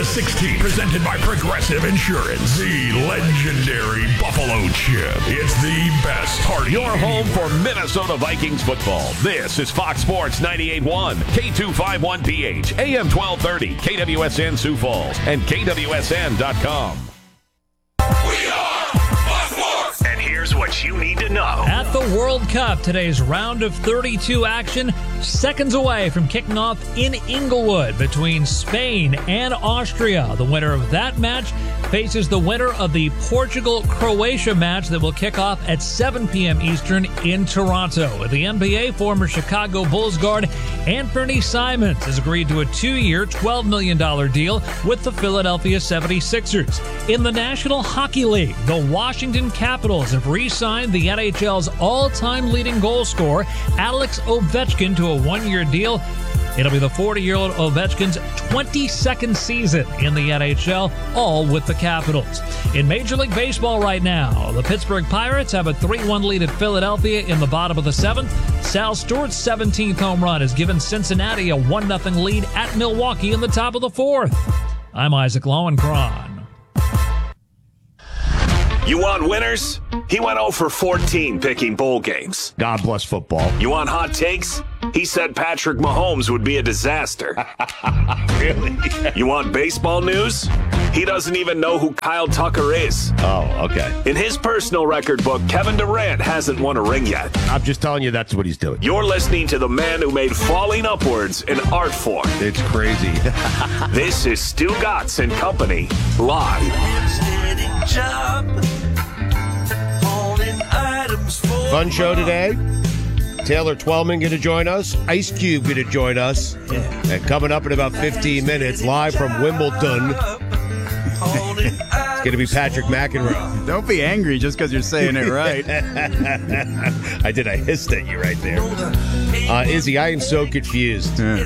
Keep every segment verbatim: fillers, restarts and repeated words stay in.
sixteen, presented by Progressive Insurance. The legendary Buffalo Chip. It's the best party. Your home for Minnesota Vikings football. This is Fox Sports ninety-eight point one, K two fifty-one P H, A M twelve thirty, K W S N Sioux Falls, and K W S N dot com. We are Fox Sports. And here's what you need to know. At the World Cup, today's round of thirty-two action, seconds away from kicking off in Inglewood between Spain and Austria. The winner of that match faces the winner of the Portugal-Croatia match that will kick off at seven p.m. Eastern in Toronto. The N B A, former Chicago Bulls guard Anthony Simons has agreed to a two-year, twelve million dollars deal with the Philadelphia seventy-sixers. In the National Hockey League, the Washington Capitals have re-signed the N H L's all-time leading goal scorer, Alex Ovechkin, to a one-year deal. It'll be the forty-year-old Ovechkin's twenty-second season in the N H L, all with the Capitals. In Major League Baseball right now, the Pittsburgh Pirates have a three one lead at Philadelphia in the bottom of the seventh. Sal Stewart's seventeenth home run has given Cincinnati a one nothing lead at Milwaukee in the top of the fourth. I'm Isaac Lowenkron. You want winners? He went oh for fourteen picking bowl games. God bless football. You want hot takes? He said Patrick Mahomes would be a disaster. Really? You want baseball news? He doesn't even know who Kyle Tucker is. Oh, okay. In his personal record book, Kevin Durant hasn't won a ring yet. I'm just telling you that's what he's doing. You're listening to the man who made falling upwards an art form. It's crazy. This is Stu Gatz and Company, live. Fun show today. Taylor Twellman going to join us. Ice Cube going to join us. Yeah. And coming up in about fifteen minutes, live from Wimbledon, it's going to be Patrick McEnroe. Don't be angry just because you're saying it right. I did. I hissed at you right there. Uh, Izzy, I am so confused. Yeah.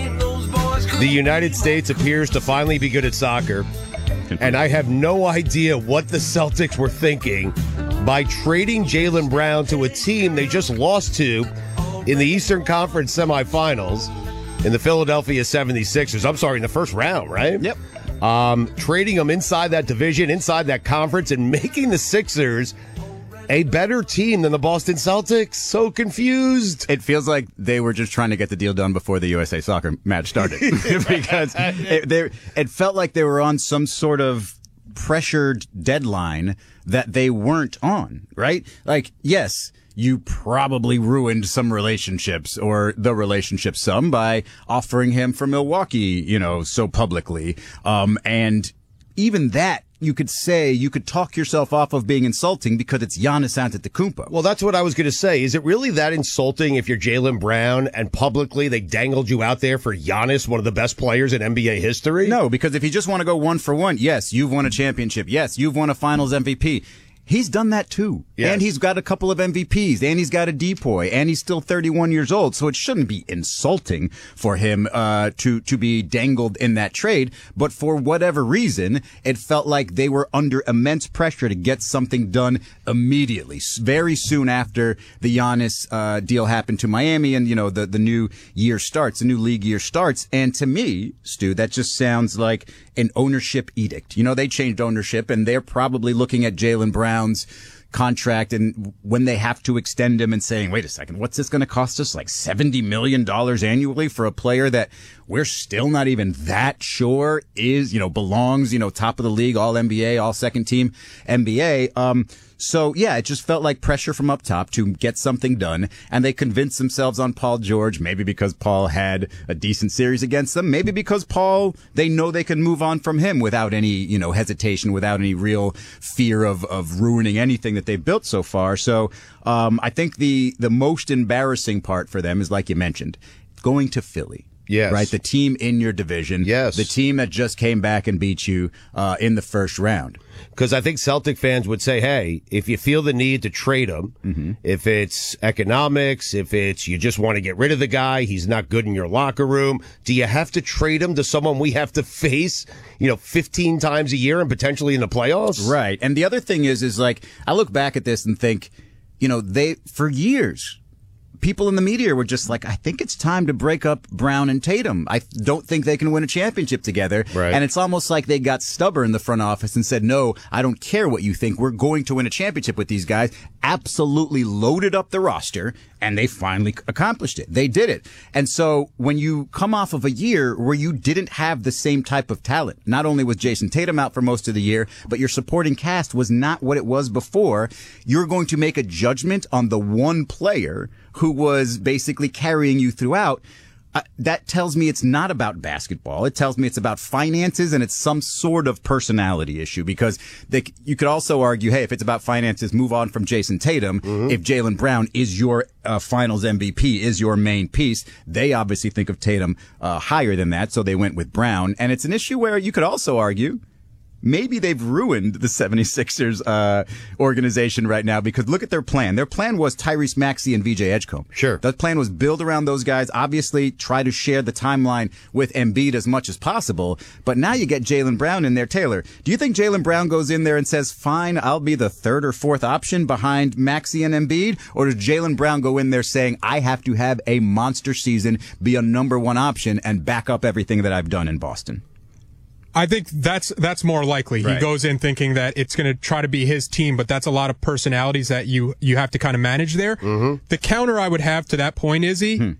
The United States appears to finally be good at soccer, and I have no idea what the Celtics were thinking by trading Jaylen Brown to a team they just lost to in the Eastern Conference semifinals in the Philadelphia seventy-sixers. I'm sorry, in the first round, right? Yep. Um, trading them inside that division, inside that conference, and making the Sixers a better team than the Boston Celtics. So confused. It feels like they were just trying to get the deal done before the U S A Soccer match started. Because it, they, it felt like they were on some sort of pressured deadline that they weren't on, right? Like, yes, you probably ruined some relationships, or the relationship some, by offering him for Milwaukee, you know, so publicly. Um, and even that, you could say, you could talk yourself off of being insulting because it's Giannis Antetokounmpo. Well, that's what I was going to say. Is it really that insulting if you're Jaylen Brown and publicly they dangled you out there for Giannis, one of the best players in N B A history? No, because if you just want to go one for one, yes, you've won a championship. Yes, you've won a finals M V P. He's done that too. Yes. And he's got a couple of M V Ps, and he's got a depoy, and he's still thirty-one years old. So it shouldn't be insulting for him uh to to be dangled in that trade. But for whatever reason, it felt like they were under immense pressure to get something done immediately, very soon after the Giannis uh deal happened to Miami, and you know the the new year starts, the new league year starts. And to me, Stu, that just sounds like an ownership edict. You know, they changed ownership, and they're probably looking at Jaylen Brown's contract, and when they have to extend him, and saying, wait a second, what's this going to cost us? Like seventy million dollars annually for a player that we're still not even that sure is, you know, belongs, you know, top of the league, all N B A, all second team N B A. Um, so yeah, it just felt like pressure from up top to get something done. And they convinced themselves on Paul George, maybe because Paul had a decent series against them, maybe because Paul, they know they can move on from him without any, you know, hesitation, without any real fear of, of ruining anything that they've built so far. So, um, I think the, the most embarrassing part for them is, like you mentioned, going to Philly. Yes. Right? The team in your division. Yes. The team that just came back and beat you uh, in the first round. Because I think Celtic fans would say, hey, if you feel the need to trade him, mm-hmm. if it's economics, if it's you just want to get rid of the guy, he's not good in your locker room, do you have to trade him to someone we have to face, you know, fifteen times a year and potentially in the playoffs? Right. And the other thing is, is like, I look back at this and think, you know, they, for years, people in the media were just like, I think it's time to break up Brown and Tatum. I don't think they can win a championship together. Right. And it's almost like they got stubborn in the front office and said, no, I don't care what you think. We're going to win a championship with these guys. Absolutely loaded up the roster, and they finally accomplished it. They did it. And so when you come off of a year where you didn't have the same type of talent, not only was Jason Tatum out for most of the year, but your supporting cast was not what it was before, you're going to make a judgment on the one player who was basically carrying you throughout. Uh, that tells me it's not about basketball. It tells me it's about finances, and it's some sort of personality issue, because they, you could also argue, hey, if it's about finances, move on from Jason Tatum. Mm-hmm. If Jaylen Brown is your uh, finals M V P, is your main piece, they obviously think of Tatum uh, higher than that, so they went with Brown. And it's an issue where you could also argue maybe they've ruined the seventy-sixers uh, organization right now, because look at their plan. Their plan was Tyrese Maxey and V J Edgecombe. Sure. That plan was build around those guys, obviously try to share the timeline with Embiid as much as possible. But now you get Jaylen Brown in there. Taylor, do you think Jaylen Brown goes in there and says, fine, I'll be the third or fourth option behind Maxey and Embiid? Or does Jaylen Brown go in there saying, I have to have a monster season, be a number one option, and back up everything that I've done in Boston? I think that's that's more likely. Right. He goes in thinking that it's going to try to be his team, but that's a lot of personalities that you, you have to kind of manage there. Mm-hmm. The counter I would have to that point, Izzy, hmm.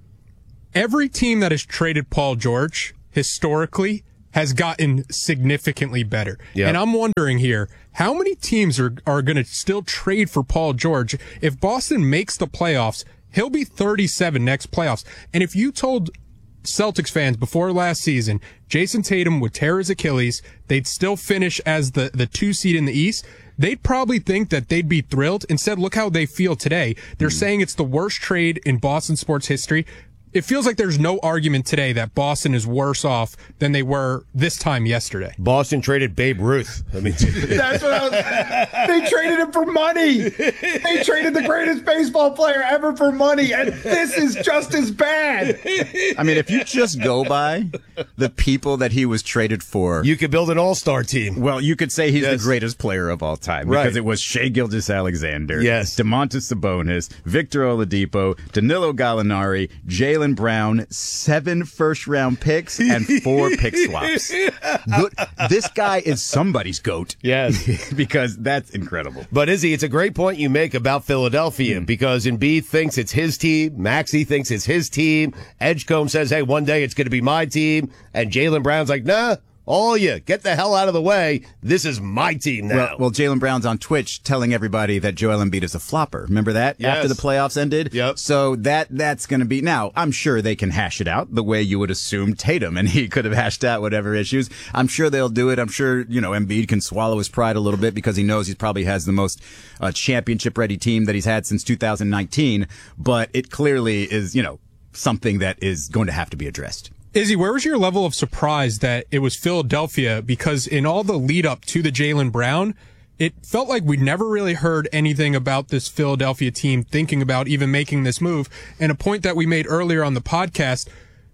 every team that has traded Paul George historically has gotten significantly better. Yep. And I'm wondering here, how many teams are, are going to still trade for Paul George? If Boston makes the playoffs, he'll be thirty-seven next playoffs. And if you told Celtics fans before last season, Jason Tatum would tear his Achilles, they'd still finish as the, the two seed in the East, they'd probably think that they'd be thrilled. Instead, look how they feel today. They're mm. saying it's the worst trade in Boston sports history. It feels like there's no argument today that Boston is worse off than they were this time yesterday. Boston traded Babe Ruth. I mean, that's what I was, they traded him for money. They traded the greatest baseball player ever for money, and this is just as bad. I mean, if you just go by the people that he was traded for, you could build an all-star team. Well, you could say he's yes. the greatest player of all time, right. because it was Shai Gilgeous-Alexander, yes. Domantas Sabonis, Victor Oladipo, Danilo Gallinari, Jaylen Brown, seven first-round picks, and four pick swaps. Good. This guy is somebody's GOAT. Yes. Because that's incredible. But, Izzy, it's a great point you make about Philadelphia, mm. because Embiid thinks it's his team, Maxey thinks it's his team, Edgecombe says, hey, one day it's going to be my team, and Jaylen Brown's like, nah, all you, get the hell out of the way. This is my team now. Well, well Jaylen Brown's on Twitch telling everybody that Joel Embiid is a flopper. Remember that? Yes. After the playoffs ended? Yep. So that that's going to be... Now, I'm sure they can hash it out the way you would assume Tatum and he could have hashed out whatever issues. I'm sure they'll do it. I'm sure, you know, Embiid can swallow his pride a little bit because he knows he probably has the most uh, championship-ready team that he's had since two thousand nineteen. But it clearly is, you know, something that is going to have to be addressed. Izzy, where was your level of surprise that it was Philadelphia? Because in all the lead up to the Jaylen Brown, it felt like we'd never really heard anything about this Philadelphia team thinking about even making this move. And a point that we made earlier on the podcast,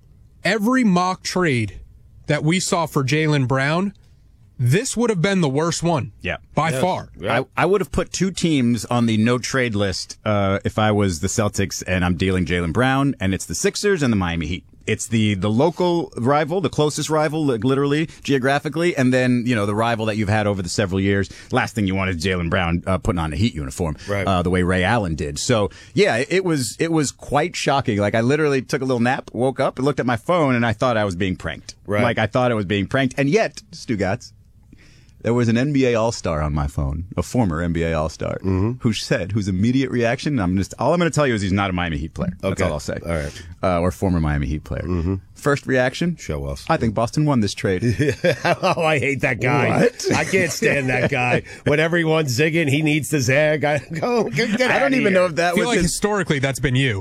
every mock trade that we saw for Jaylen Brown, this would have been the worst one. Yeah. By yes. far. I, I would have put two teams on the no trade list uh, if I was the Celtics and I'm dealing Jaylen Brown, and it's the Sixers and the Miami Heat. It's the, the local rival, the closest rival, like literally, geographically, and then, you know, the rival that you've had over the several years. Last thing you want is Jaylen Brown uh, putting on a Heat uniform, right. uh, the way Ray Allen did. So, yeah, it was it was quite shocking. Like, I literally took a little nap, woke up, and looked at my phone, and I thought I was being pranked. Right. Like, I thought I was being pranked. And yet, Stugotz, there was an N B A All-Star on my phone, a former N B A All-Star, mm-hmm. who said, whose immediate reaction, I'm just, all I'm going to tell you is he's not a Miami Heat player. That's okay. all I'll say. All right. Uh, or former Miami Heat player. Mm-hmm. First reaction? Show us. I think Boston won this trade. Oh, I hate that guy. What? I can't stand that guy. When everyone's zigging, he needs to zag. I go, get, get I don't even here. know if that I feel was like his... historically that's been you.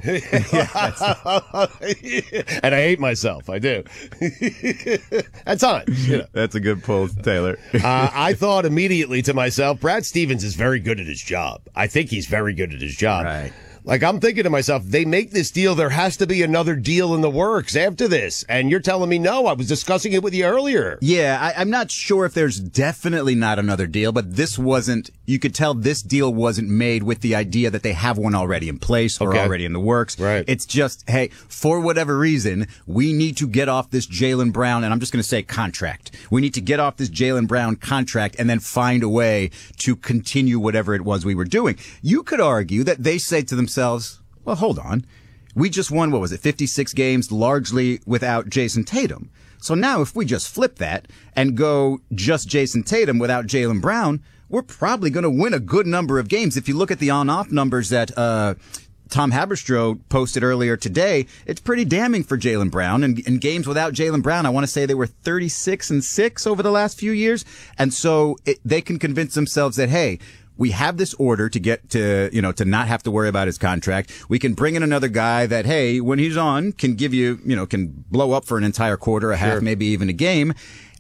And I hate myself. I do. At times. You know. That's a good pull, Taylor. uh, I thought immediately to myself, Brad Stevens is very good at his job. I think he's very good at his job. Right. Like, I'm thinking to myself, they make this deal, there has to be another deal in the works after this. And you're telling me no. I was discussing it with you earlier. Yeah, I, I'm not sure if there's definitely not another deal, but this wasn't, you could tell this deal wasn't made with the idea that they have one already in place or Okay. already in the works. Right. It's just, hey, for whatever reason, we need to get off this Jaylen Brown, and I'm just going to say contract. We need to get off this Jaylen Brown contract and then find a way to continue whatever it was we were doing. You could argue that they say to themselves, well, hold on. We just won, what was it, fifty-six games largely without Jason Tatum. So now if we just flip that and go just Jason Tatum without Jaylen Brown, we're probably going to win a good number of games. If you look at the on-off numbers that uh, Tom Haberstroh posted earlier today, it's pretty damning for Jaylen Brown. And in games without Jaylen Brown, I want to say they were thirty-six and six over the last few years. And so it, they can convince themselves that, hey, we have this order to get to, you know, to not have to worry about his contract. We can bring in another guy that, hey, when he's on, can give you, you know, can blow up for an entire quarter, a half, Sure. maybe even a game.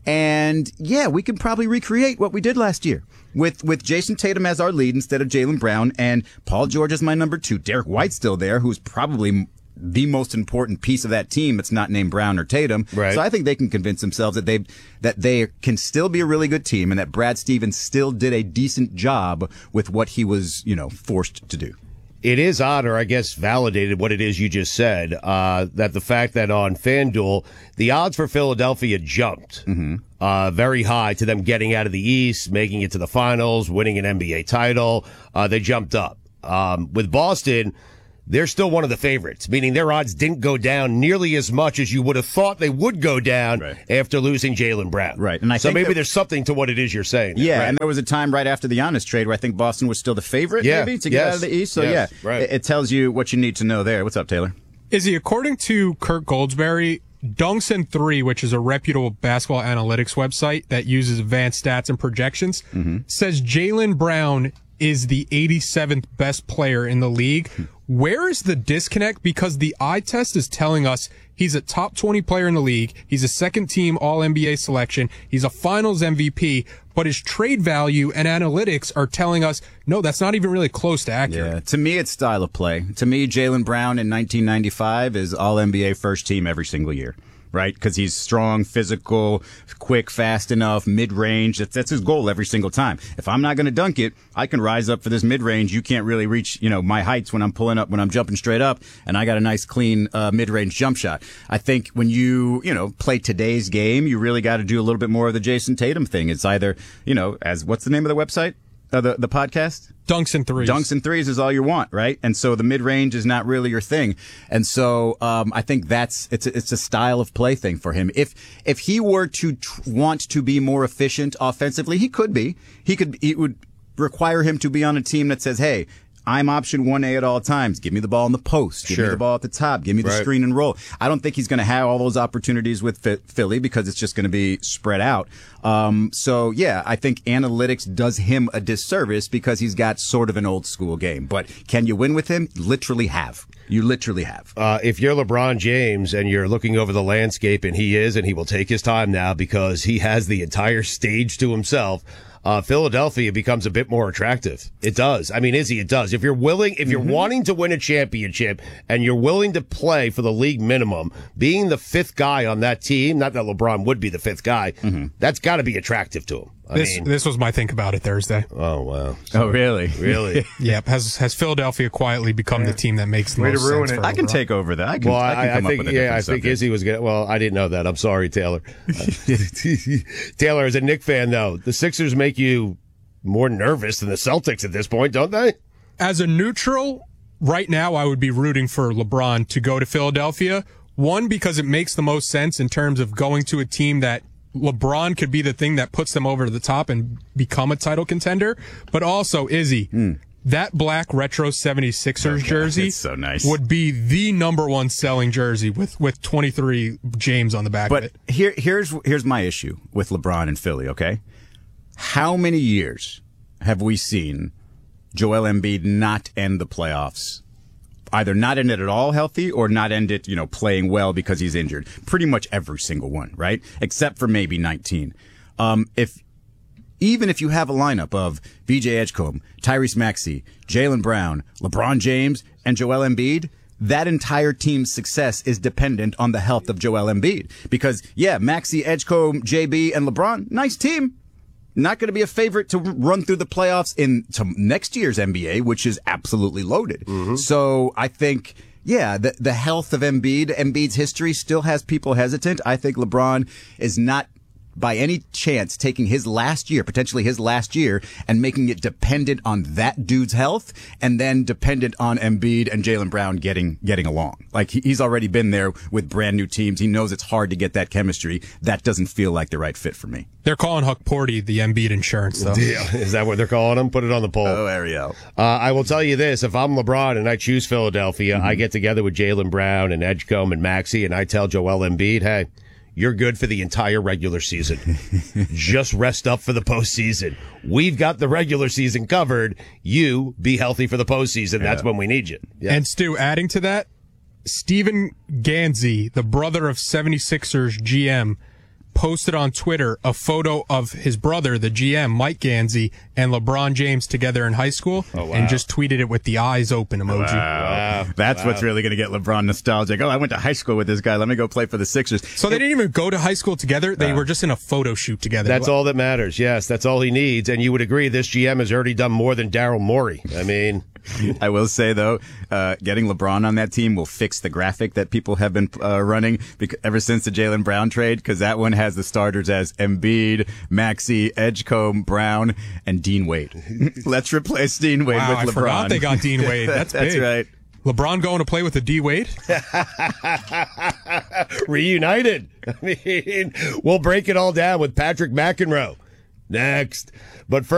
And yeah, we can probably recreate what we did last year with, with Jason Tatum as our lead instead of Jaylen Brown, and Paul George as my number two. Derek White's still there, who's probably the most important piece of that team that's not named Brown or Tatum. Right. So I think they can convince themselves that they that they can still be a really good team and that Brad Stevens still did a decent job with what he was, you know, forced to do. It is odd, or I guess validated what it is you just said, uh, that the fact that on FanDuel, the odds for Philadelphia jumped Mm-hmm. uh, very high to them getting out of the East, making it to the finals, winning an N B A title. Uh, they jumped up. Um, with Boston, they're still one of the favorites, meaning their odds didn't go down nearly as much as you would have thought they would go down Right. after losing Jaylen Brown. Right, and I so think maybe that- there's something to what it is you're saying. there. Yeah, Right. and there was a time right after the Giannis trade where I think Boston was still the favorite, Yeah, maybe, to get yes, out of the East. So yes, yeah, right. it, it tells you what you need to know there. What's up, Taylor? Izzy, according to Kirk Goldsberry, Dunks and Three, which is a reputable basketball analytics website that uses advanced stats and projections, says Jaylen Brown is the eighty-seventh best player in the league. Where is the disconnect? Because the eye test is telling us he's a top twenty player in the league. He's a second team All N B A selection. He's a finals M V P, but his trade value and analytics are telling us, no, that's not even really close to accurate. Yeah, to me, it's style of play. To me, Jaylen Brown in nineteen ninety-five is All N B A first team every single year. Right? Because he's strong, physical, quick, fast enough, mid-range. That's, that's his goal every single time. If I'm not going to dunk it, I can rise up for this mid-range. You can't really reach, you know, my heights when I'm pulling up, when I'm jumping straight up, and I got a nice, clean uh, mid-range jump shot. I think when you, you know, play today's game, you really got to do a little bit more of the Jason Tatum thing. It's either, you know, as what's the name of the website? Uh, the the podcast? Dunks and Threes. Dunks and threes is all you want, right? And so the mid range is not really your thing. And so um, I think that's it's a, it's a style of play thing for him. If if he were to tr- want to be more efficient offensively, he could be. He could. It would require him to be on a team that says, "Hey, I'm option one A at all times. Give me the ball in the post. Give Sure. me the ball at the top. Give me the Right. screen and roll." I don't think he's going to have all those opportunities with Phi- Philly because it's just going to be spread out. Um, so yeah, I think analytics does him a disservice because he's got sort of an old school game. But can you win with him? Literally have. You literally have. Uh, if you're LeBron James and you're looking over the landscape, and he is, and he will take his time now because he has the entire stage to himself, uh, Philadelphia becomes a bit more attractive. It does. I mean, Izzy, it does. If you're willing, if you're Mm-hmm. wanting to win a championship and you're willing to play for the league minimum, being the fifth guy on that team, not that LeBron would be the fifth guy, Mm-hmm. that's got to be attractive to him. I This mean, this was my think about it Thursday. oh, wow. Oh, really? Really? Yep. Has has Philadelphia quietly become the team that makes the Way to most ruin sense it. for I can LeBron? take over that. I can, Well, I can I, I come think, up with a yeah, I different think subject. Izzy was gonna. Well, I didn't know that. I'm sorry, Taylor. Taylor, as a Knicks fan, though, the Sixers make you more nervous than the Celtics at this point, don't they? As a neutral, right now I would be rooting for LeBron to go to Philadelphia. One, because it makes the most sense in terms of going to a team that LeBron could be the thing that puts them over the top and become a title contender. But also, Izzy, that black retro seventy-sixers jersey it's so nice. would be the number one selling jersey with, with twenty-three James on the back But of it. here, here's here's my issue with LeBron and Philly. Okay, how many years have we seen Joel Embiid not end the playoffs? Either not end it at all healthy or not end it, you know, playing well because he's injured. Pretty much every single one, right? Except for maybe nineteen. Um, if even if you have a lineup of B J Edgecombe, Tyrese Maxey, Jaylen Brown, LeBron James, and Joel Embiid, that entire team's success is dependent on the health of Joel Embiid. Because, yeah, Maxey, Edgecombe, J B, and LeBron, nice team. Not going to be a favorite to run through the playoffs in to next year's N B A, which is absolutely loaded. Mm-hmm. So I think, yeah, the, the health of Embiid, Embiid's history still has people hesitant. I think LeBron is not by any chance taking his last year, potentially his last year, and making it dependent on that dude's health and then dependent on Embiid and Jaylen Brown getting getting along. Like, he, he's already been there with brand new teams. He knows it's hard to get that chemistry. That doesn't feel like the right fit for me. They're calling Huck Porty the Embiid insurance, though. Yeah. Is that what they're calling him? Put it on the poll. Oh, Ariel. Uh, I will tell you this. If I'm LeBron and I choose Philadelphia, mm-hmm. I get together with Jaylen Brown and Edgecombe and Maxey, and I tell Joel Embiid, hey, you're good for the entire regular season. Just rest up for the postseason. We've got the regular season covered. You be healthy for the postseason. That's yeah. when we need you. Yeah. And Stu, adding to that, Stephen Ganzi, the brother of seventy-sixers G M, posted on Twitter a photo of his brother, the G M, Mike Ganzi, and LeBron James together in high school, oh, wow. and just tweeted it with the eyes open emoji. Wow. Wow. That's wow. what's really going to get LeBron nostalgic. Oh, I went to high school with this guy. Let me go play for the Sixers. So they didn't even go to high school together. They uh, were just in a photo shoot together. That's all that matters. Yes, that's all he needs. And you would agree this G M has already done more than Daryl Morey. I mean... I will say, though, uh, getting LeBron on that team will fix the graphic that people have been uh, running because, ever since the Jaylen Brown trade, because that one has the starters as Embiid, Maxey, Edgecombe, Brown, and Dean Wade. Let's replace Dean Wade wow, with LeBron. I forgot they got Dean Wade. That's, That's big. right. LeBron going to play with the D Wade? Reunited. I mean, we'll break it all down with Patrick McEnroe next. But first,